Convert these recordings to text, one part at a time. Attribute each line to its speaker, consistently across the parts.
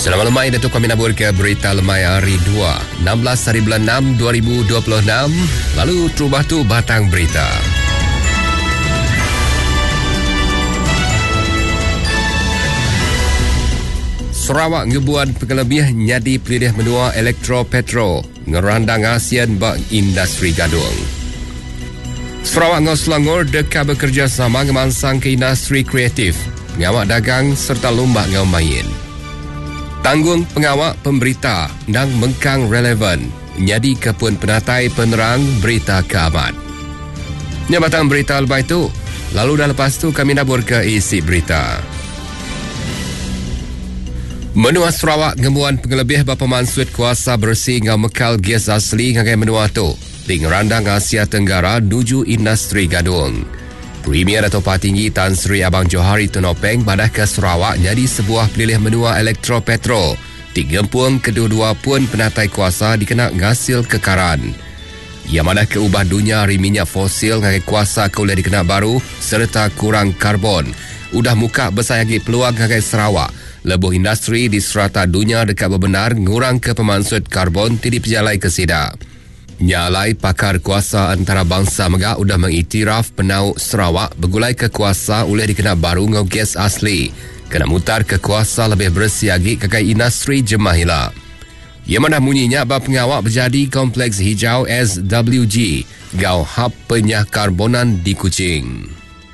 Speaker 1: Selamat lemai, Datuk kami nabur ke berita lemai hari 2, 16 hari bulan 6, 2026. Lalu terubah tu batang berita. Sarawak ngebuat pengelebih nyadi pelidih menua elektro-petro ngerandang ASEAN bak industri gadung. Sarawak ngau Selangor dekat bekerjasama ngemansang ke industri kreatif, pengawak dagang serta lomba ngau main. Tanggung pengawak pemberita dan mengkang relevan nyadi kepun penatai penerang berita keamat. Batang berita lepas itu, lalu dah lepas tu kami nabur ke isi berita. Menua Sarawak ngemuan pengelebih bapa mansut kuasa bersih ngau mekal gas asli ngagai menua tu di ngerandang Asia Tenggara nuju industri gadung. Premier Dato' Patinggi Tan Sri Abang Johari Tunopeng badah ke Sarawak jadi sebuah pilih menua elektro-petro. Di gempuang kedua-dua pun penatai kuasa dikena ngasil kekaran. Ia madah ke ubah dunia hari minyak fosil ngagai kuasa kuliah dikena baru serta kurang karbon. Udah muka besar lagi peluang ngagai Sarawak. Lebuh industri di serata dunia dekat berbenar ngurang ke pemansut karbon tidak berjalai ke sidak. Nyalai pakar kuasa antarabangsa megak udah mengiktiraf penau Sarawak bergulai ke kuasa oleh dikena baru ngau gas asli. Kena mutar ke kuasa lebih bersih lagi kakai industri Jemahila. Ia mana munyinya bab pengawak berjadi kompleks hijau SWG gau hub penyah karbonan di Kuching.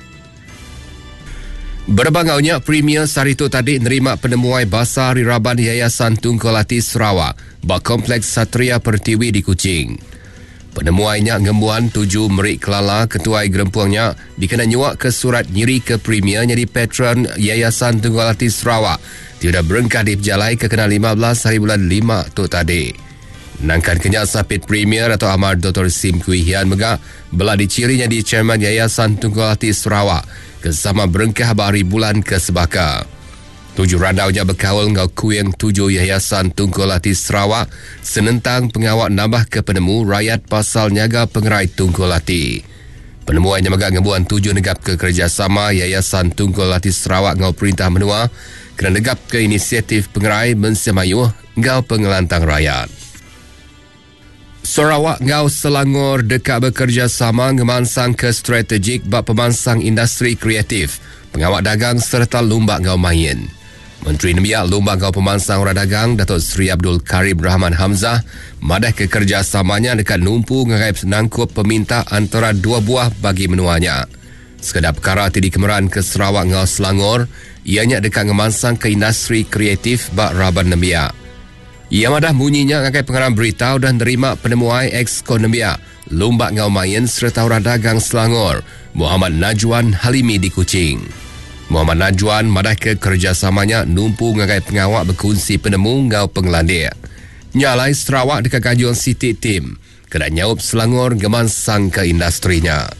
Speaker 1: Berbangaunya Premier Sarito tadi nerima penemuai basar Riraban Yayasan Tunku Lati Sarawak bak kompleks Satria Pertiwi di Kuching. Penemuainya ngembuan 7 Merik Kelala ketuai gerempuangnya dikena nyuak ke surat nyiri ke Premier jadi patron Yayasan Tunku Lati Sarawak. Tidak berengkah diperjalai ke kena 15 hari bulan 5 tu tadi. Nangkan kenyak sapit Premier atau Amar Dr. Sim Kui Hian megak belah dicirinya di Chairman Yayasan Tunku Lati Sarawak kesama berengkah hari bulan ke sebaka. 7 randaunya berkawal ngau kuing 7 Yayasan Tunku Lati Sarawak senentang pengawak nambah ke penemu rakyat pasal nyaga pengerai Tunku Lati. Penemuannya megak ngebuan 7 negap ke kerjasama Yayasan Tunku Lati Sarawak ngau perintah menua kena negap ke inisiatif pengerai mensemayuh ngau pengelantang rakyat. Sarawak ngau Selangor dekat bekerjasama ngemansang ke strategik bak pemansang industri kreatif, pengawak dagang serta lomba ngau main. Menteri Nemiak Lomba Ngau Pemansang Orang Dagang Datuk Seri Abdul Karim Rahman Hamzah madah ke kerjasamanya dekat numpu ngagai senangkup peminta antara 2 buah bagi menuanya. Sekedar perkara tidi kemeran ke Sarawak ngau Selangor, ianya dekat ngemansang ke industri kreatif bak Raban Nemiak. Ia madah bunyinya ngagai pengarang berita dan nerima penemuai Exco Nemiak Lomba Ngau Main serta Orang Dagang Selangor Muhammad Najwan Halimi di Kuching. Muhammad Najwan madah ke kerjasamanya numpu ngagai pengawak berkongsi penemu ngau penglandir. Nyalai Sarawak dekat kajuan City Team kena nyaup Selangor gemansang ke industrinya.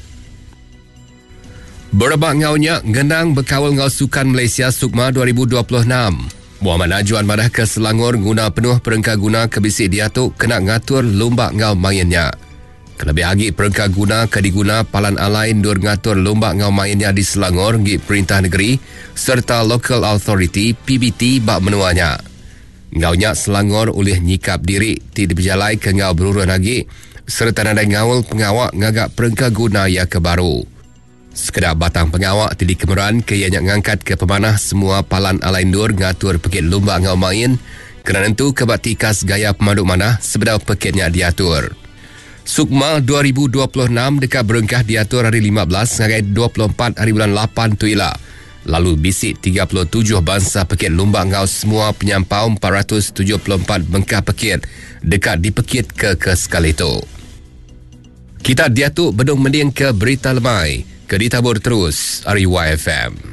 Speaker 1: Berebak ngaunya genang berkawal ngau Sukan Malaysia Sukma 2026. Muhammad Najwan madah ke Selangor guna penuh perengkah guna kebisik diatuk kena ngatur lomba ngau mainnya. Kelebih lagi perengkah guna ke diguna palan alain dur ngatur lomba ngau mainnya di Selangor di Perintah Negeri serta Local Authority PBT bak menuanya. Ngaunya Selangor oleh nyikap diri tidak berjalai ke ngau berurun lagi serta nadai ngawal pengawak ngagak perengkah guna ya ke baru. Sekedar batang pengawak tadi kemeran ke ianya ngangkat ke pemanah semua palan alain dur ngatur pekit lomba ngau main kerana tentu kebat tikas gaya pemandu manah sebedau pekitnya diatur. Sukma 2026 dekat berengkah diatur hari 15 ngagai 24 hari bulan 8 tu ialah. Lalu bisik 37 bangsa pekit lomba ngau semua penyampau 474 bengkah pekit dekat dipekit ke sekali itu. Kita diatuk bedung mending ke berita lemai. Ke ditabur terus RYFM.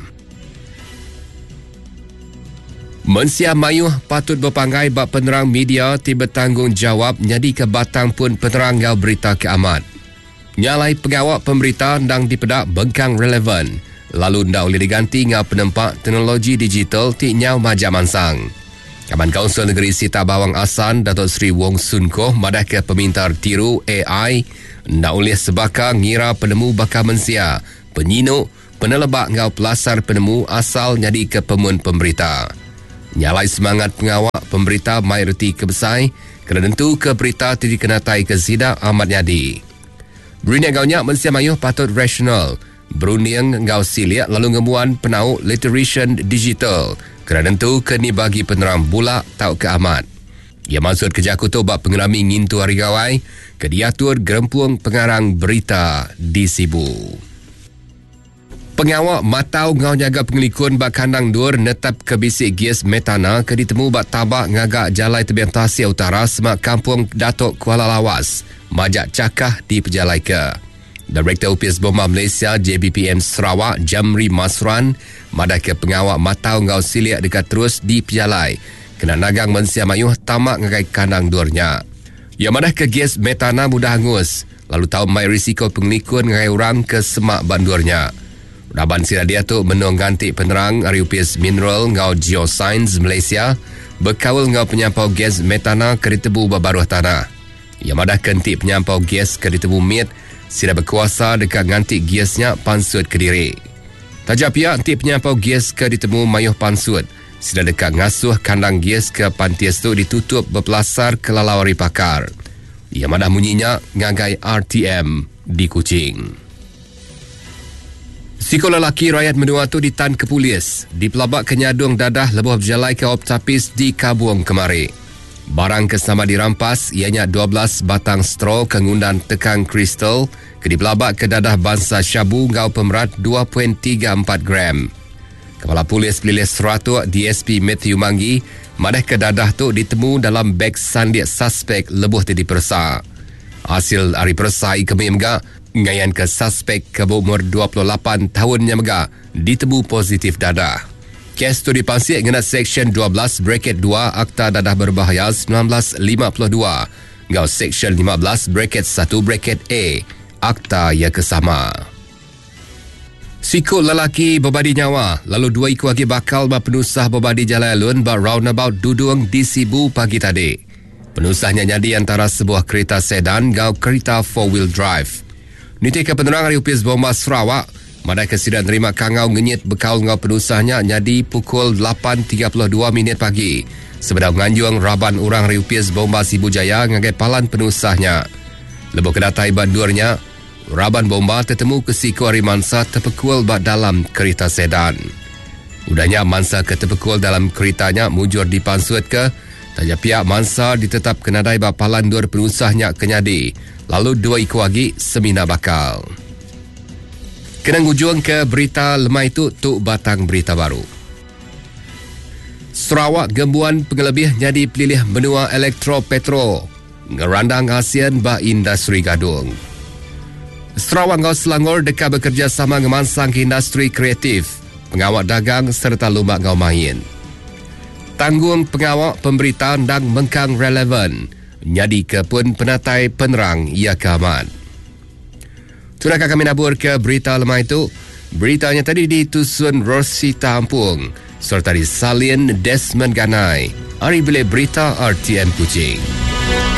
Speaker 1: Mensia mayuh patut berpanggai bak penerang media tiba tanggungjawab nyadi ke batang pun penerang ngau berita keamat. Nyalai pengawak pemberita ndang dipedak bengkang relevan. Lalu ndak boleh diganti ngau penempak teknologi digital ti nyau majak mansang. Kaban Kaunsil Negeri Sita Bawang Asan Datuk Seri Wong Sun Koh madah ke pemintar tiru AI ndak boleh sebaka ngira penemu bakal mensia, penyinuk, penelebak ngau pelasar penemu asal nyadi ke pemun pemberita. Nyalai semangat pengawak pemberita mayoriti kebesai kerana tentu ke berita dikenatai ke Zida Ahmad Yadi. Beruniak gaunya mensiam ayuh patut rasional. Beruniang ngau siliak lalu ngemuan penau literation digital kerana tentu keni bagi penerang bulak tau ke amat. Ia maksud kerja kutu bak pengelami ngintu hari gawai ke diatur gerempuang pengarang berita di Sibu. Pengawak matau ngau jaga pengelikun bak kandang dur netap ke bisik gas metana ke ditemu bak tabak ngagak jalai tebiang Tasik Utara semak kampung Datuk Kuala Lawas, majak cakah di pejalai ke. Direktur UPS Bomba Malaysia JBPM Sarawak Jamri Masran madah ke pengawak matau ngau siliak dekat terus di pejalai kena nagang mensiam ayuh tamak ngagai kandang durnya. Ia madah ke gas metana mudah hangus lalu tahu mai risiko pengelikun ngagai orang ke semak bandurnya. Raban sira dia tu menung ganti penerang hari UPS Mineral ngau Geoscience Malaysia berkawal ngau penyampau gas metana ke ditebu babaruh tanah. Ia madah kenti penyampau gas ke ditebu mit sira berkuasa dekat ganti gasnya pansut Kediri. Tajak pihak anti penyampau gas ke ditemu mayuh pansut sila dekat ngasuh kandang gas ke pantias tu ditutup berpelasar ke lalawari pakar. Ia madah munyinya ngagai RTM di Kuching. Siko lelaki rakyat menua tu ditan ke polis di pelabak kenyadung dadah lebuh berjalai ke optapis di Kabuang kemari. Barang kesama dirampas ianya 12 batang straw kengundan tekang kristal ke di pelabak ke dadah bangsa syabu ngau pemerat 2.34 gram. Kepala Polis Pelilis Seratuk DSP Matthew Manggi madah ke dadah tu ditemu dalam beg sandiak suspek lebuh tadi persa. Hasil hari persa kami megak ngayan ke suspek ke umur 28 tahunnya megak ditemu positif dadah. Kes tu dipansik dengan Seksyen 12 Bracket 2 Akta Dadah Berbahaya 1952 ngau Seksyen 15 Bracket 1 Bracket A Akta yang kesama. Sikut lelaki berbadi nyawa, lalu dua ikut lagi bakal penusah berbadi jalan alun roundabout Dudung di Sibu pagi tadi. Penusahnya jadi antara sebuah kereta sedan ngau kereta 4-wheel drive. Niti ke penerang hari UPS Bomba Sarawak, madai kesidang terima kangau ngenyit bekal ngau penusahnya jadi pukul 8.32 minit pagi. Sebedang nganjuang raban orang hari UPS Bomba Sibu Jaya ngagai palan penusahnya. Lebuh kedatai bandurnya, raban bomba tertemu ke siku hari mansa terpekul bak dalam kereta sedan. Udahnya mansa ke terpekul dalam keretanya mujur dipansut ke, tajak pihak mansa ditetap kenadai bak palan dur penusahnya kenyadi, lalu dua iku lagi semina bakal. Kenang ujung ke berita lemah itu tu batang berita baru. Sarawak gembuan pengelebih jadi pelilih benua elektro petro, ngerandang ASEAN bak industri gadung. Sarawak ngau Selangor dekat bekerjasama ngemansang ke industri kreatif, pengawak dagang serta lumak ngau main. Tanggung pengawak pemberitaan dan mengkang relevan, nyadi ke pun penatai penerang ia keaman. Tunakah kami nabur ke berita lemah itu? Beritanya tadi ditusun Rosita Ampung, serta disalin Desmond Ganai. Hari bila berita RTM Kuching.